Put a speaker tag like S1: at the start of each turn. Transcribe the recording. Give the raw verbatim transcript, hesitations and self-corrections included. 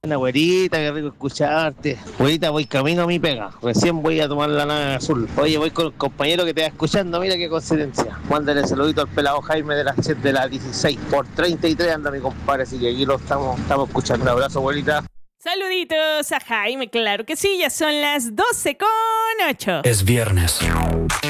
S1: Una güerita, qué rico escucharte. Güerita, voy camino a mi pega. Recién voy a tomar la nave azul. Oye, voy con el compañero que te va escuchando. Mira qué coincidencia. Mándale saludito al pelado Jaime de la, de la dieciséis. Por treinta y tres anda mi compadre. Así que aquí lo estamos, estamos escuchando. Un abrazo, abuelita.
S2: Saluditos a Jaime, claro que sí, ya son las doce con ocho.
S3: Es viernes.